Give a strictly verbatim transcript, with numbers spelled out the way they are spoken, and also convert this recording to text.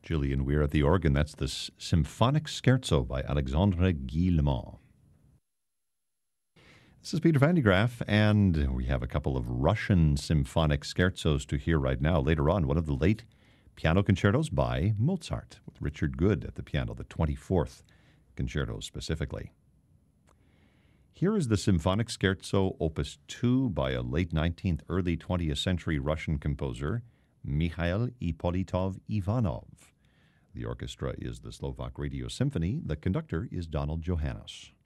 Gillian Weir at the organ. That's the S- Symphonic Scherzo by Alexandre Guillemot. This is Peter Van de Graaff, and we have a couple of Russian symphonic scherzos to hear right now. Later on, one of the late piano concertos by Mozart, with Richard Good at the piano, the twenty-fourth concerto specifically. Here is the Symphonic Scherzo, Opus two, by a late nineteenth, early twentieth century Russian composer, Mikhail Ippolitov Ivanov. The orchestra is the Slovak Radio Symphony. The conductor is Donald Johannes.